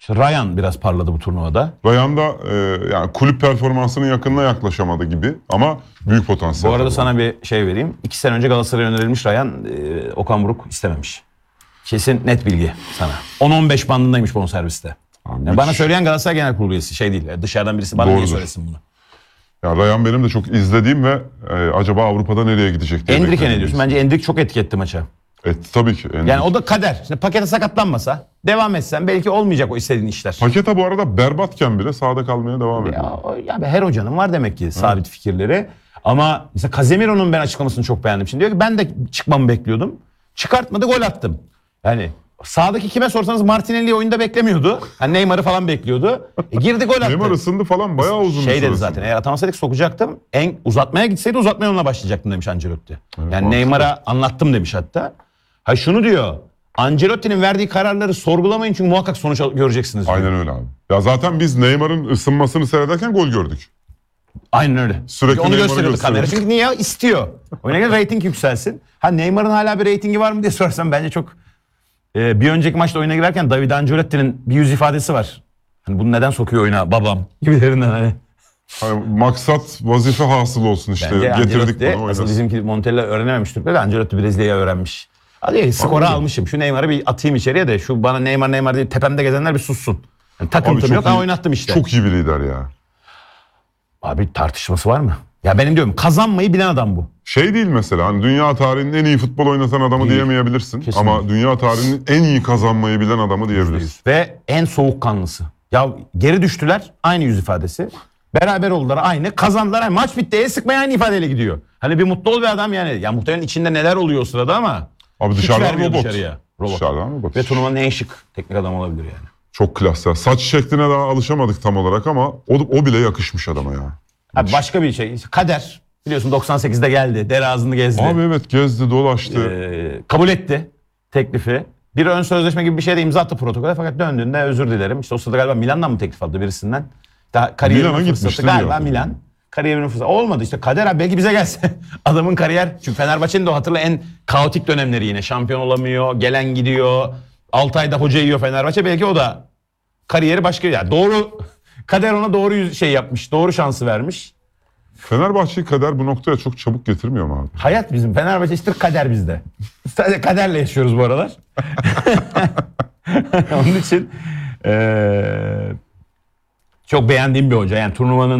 İşte Ryan biraz parladı bu turnuvada. Ryan da yani kulüp performansının yakınına yaklaşamadı gibi ama büyük potansiyel. Bu arada sana bir şey vereyim. 2 sene önce Galatasaray'a önerilmiş Ryan, Okan Buruk istememiş. Kesin net bilgi sana. 10-15 bandındaymış bonserviste. Yani bana söyleyen Galatasaray Genel Kurulu üyesi, şey değil. Dışarıdan birisi bana niye söylesin bunu? Ya Ryan benim de çok izlediğim ve acaba Avrupa'da nereye gidecek diye Endrick'e ne diyorsun? Bence Endrick çok etki etti maça. Tabii ki. Endrick. Yani o da kader. Şimdi Pakete sakatlanmasa, devam etsen belki olmayacak o istediğin işler. Paketa bu arada berbatken bile sahada kalmaya devam ediyor. Ya her hocanın var demek ki sabit fikirleri. Ama mesela Casemiro'nun ben açıklamasını çok beğendim. Şimdi diyor ki ben de çıkmamı bekliyordum. Çıkartmadı, gol attım. Yani sağdaki kime sorsanız Martinelli'yi oyunda beklemiyordu. Hani Neymar'ı falan bekliyordu. Girdi, gol attı. Neymar ısındı falan, bayağı uzun şey dedi zaten, eğer atamasaydık sokacaktım. Uzatmaya gitseydi uzatma yoluna başlayacaktım demiş Ancelotti. Evet, yani Neymar'a anlattım demiş hatta. Ha şunu diyor. Ancelotti'nin verdiği kararları sorgulamayın çünkü muhakkak sonuç göreceksiniz diyor. Aynen öyle abi. Ya zaten biz Neymar'ın ısınmasını seyrederken gol gördük. Aynen öyle. Sürekli onu Neymar'ı gösteriyordu kamera. Çünkü niye? İstiyor. Oyuna göre reyting yükselsin. Ha Neymar'ın hala bir reytingi var mı diye sorsam bence çok... bir önceki maçta oyuna girerken David Ancelotti'nin bir yüz ifadesi var. Hani bunu neden sokuyor oyuna babam gibilerinden hani. Hani maksat vazife hasıl olsun işte. Bence getirdik bunu oynasın. Asıl bizimki Montella öğrenememiş Türkler de Ancelotti Brezilya'ya öğrenmiş. Hadi skoru almışım. Şu Neymar'ı bir atayım içeriye de şu bana Neymar diye tepemde gezenler bir sussun. Yani takıntım yok, oynattım işte. Çok iyi bir lider ya. Abi tartışması var mı? Ya benim diyorum kazanmayı bilen adam bu. Şey değil mesela, hani dünya tarihinin en iyi futbol oynatan adamı Değil. diyemeyebilirsin. Kesinlikle. Ama dünya tarihinin en iyi kazanmayı bilen adamı diyebilirsin. Ve en soğukkanlısı. Ya geri düştüler, aynı yüz ifadesi. Beraber oldular, aynı. Kazandılar, aynı. Maç bitti, el sıkmaya aynı ifadeyle gidiyor. Hani bir mutlu ol bir adam yani. Ya muhtemelen içinde neler oluyor o sırada ama Abi hiç dışarıdan vermiyor robot. dışarıya. Robot. Dışarıdan robot. Ve turnuvanın en şık teknik adam olabilir yani. Çok klas ya. Saç şekline daha alışamadık tam olarak ama o bile yakışmış adama ya. Abi başka bir şey. Kader. Biliyorsun 98'de geldi. Dere ağzını gezdi. Abi evet, gezdi dolaştı. Kabul etti teklifi. Bir ön sözleşme gibi bir şey de imza attı protokole, fakat döndüğünde özür dilerim. İşte o sırada galiba Milan'dan mı teklif aldı birisinden? Daha kariyerinin Milan'a fırsatı gitmişti galiba diyor. Milan. Kariyerinin fırsatı. Olmadı işte, Kader abi belki bize gelse. Adamın kariyer, çünkü Fenerbahçe'nin de o hatırla en kaotik dönemleri yine. Şampiyon olamıyor, gelen gidiyor. 6 ayda hoca yiyor Fenerbahçe. Belki o da kariyeri başka, yani doğru, Kader ona doğru şey yapmış. Doğru şansı vermiş. Fenerbahçe'yi kader bu noktaya çok çabuk getirmiyor mu abi? Hayat bizim. Fenerbahçe işte kader bizde. Sadece kaderle yaşıyoruz bu aralar. Onun için çok beğendiğim bir hoca. Yani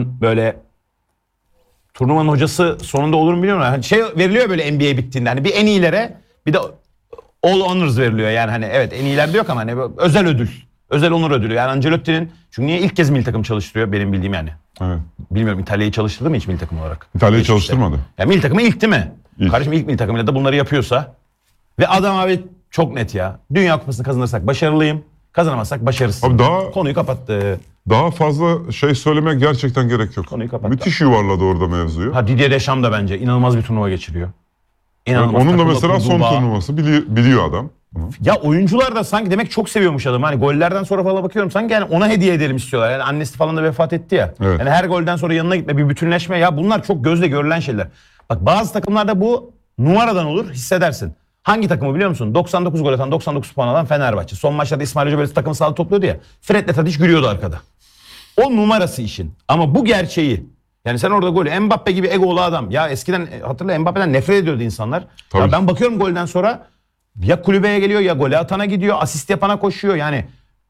turnuvanın hocası sonunda olur mu bilmiyorum. Hani şey veriliyor böyle NBA bittiğinde. Hani bir en iyilere, bir de all honors veriliyor. Yani hani evet en iyilerde yok ama hani özel ödül. Özel onur ödülü. Yani Ancelotti'nin, çünkü niye ilk kez milli takım çalıştırıyor benim bildiğim yani. Evet. Bilmiyorum, İtalya'yı çalıştırdı mı hiç milli takım olarak? İtalya'yı Geçmişte. çalıştırmadı. Ya milli takımı ilk değil mi? İlk. Kardeşim ilk milli takımıyla da bunları yapıyorsa ve adam abi çok net ya. Dünya Kupası'nı kazanırsak başarılıyım. Kazanamazsak başarısız. Abi Konuyu kapattı. daha fazla şey söylemek gerçekten gerek yok. Konuyu kapattı. Müthiş yuvarladı orada mevzuyu. Ha Didier Deschamps da bence inanılmaz bir turnuva geçiriyor. Evet, İnanılmaz. onun da Takımla mesela kurduğu son bağ. turnuvası biliyor adam. Ya oyuncular da sanki demek çok seviyormuş adamı. Hani gollerden sonra falan bakıyorum sanki yani ona hediye edelim istiyorlar. Yani annesi falan da vefat etti ya. Evet. Yani her golden sonra yanına gitme, bir bütünleşme. Ya bunlar çok gözle görülen şeyler. Bak bazı takımlarda bu numaradan olur, hissedersin. Hangi takımı biliyor musun? 99 gol atan, 99 puan alan Fenerbahçe. Son maçlarda İsmail Hoca böyle takımı sağda topluyordu ya. Fred'le Tadiç gülüyordu arkada. O numarası işin. Ama bu gerçeği. Yani sen orada golü, Mbappe gibi egolu adam. Ya eskiden hatırla, Mbappe'den nefret ediyordu insanlar. Tabii. Ya ben bakıyorum golden sonra ya kulübeye geliyor ya gole atana gidiyor, asist yapana koşuyor. Yani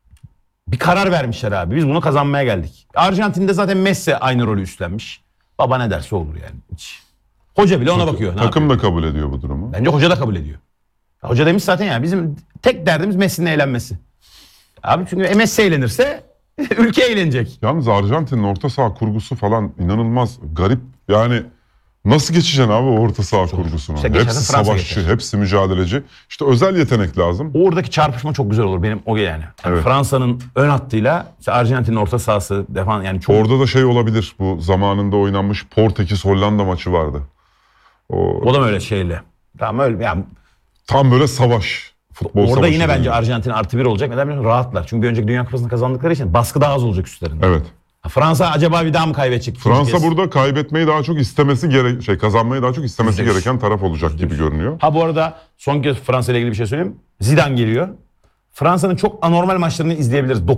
bir karar vermişler abi. Biz bunu kazanmaya geldik. Arjantin'de zaten Messi aynı rolü üstlenmiş. Baba ne derse olur yani. Hiç. Hoca bile ona bakıyor. Ne Takım yapıyor? da kabul ediyor bu durumu. Bence hoca da kabul ediyor. Hoca demiş zaten ya bizim tek derdimiz Messi'nin eğlenmesi. Abi çünkü Messi eğlenirse ülke eğlenecek. Yalnız Arjantin'in orta saha kurgusu falan inanılmaz garip. Yani nasıl geçeceksin abi o orta saha kurgusunu? İşte Hepsi geçerse Fransa savaşçı, geçer. hepsi mücadeleci. İşte özel yetenek lazım. Oradaki çarpışma çok güzel olur benim o yani. Yani Evet. Fransa'nın ön hattıyla işte Arjantin'in orta sahası defan yani çok. Orada da şey olabilir, bu zamanında oynanmış Portekiz-Hollanda maçı vardı. O da mı öyle şeyle? Tamam öyle yani. Tam böyle savaş. Futbol Orada savaşı yine gibi. bence Arjantin +1 olacak. Neden biliyor musun? Rahatlar. Çünkü bir önceki Dünya Kupası'nı kazandıkları için baskı daha az olacak üstlerinde. Evet. Fransa acaba bir daha mı kaybedecek? Fransa burada kaybetmeyi daha çok istemesi kazanmayı daha çok istemesi %100. gereken taraf olacak gibi görünüyor. Ha bu arada son kez Fransa ile ilgili bir şey söyleyeyim. Zidane geliyor. Fransa'nın çok anormal maçlarını izleyebiliriz.